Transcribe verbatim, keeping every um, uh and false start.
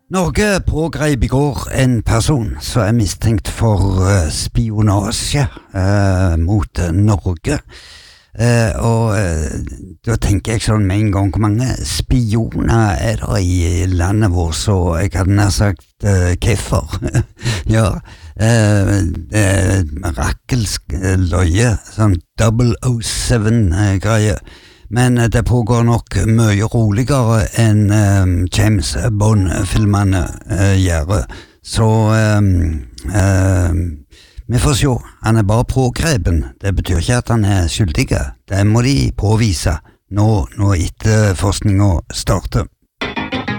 Norge pågrep i går en person som er mistenkt for uh, spionasje uh, mot uh, Norge. Uh, og uh, da tenker jeg sånn med en gang, hvor mange spioner er det i landet vårt, så jeg hadde nær sagt uh, keffer. ja, uh, uh, mirakelsk uh, løye, sånn double oh seven-greie. Men det pågår nok mye roligere enn um, James Bond-filmene uh, gjør. Så um, um, vi får se. Han er bare pågrepen. Det betyr ikke at han er skyldig. Det må de påvise nå, nå etterforskningen starter.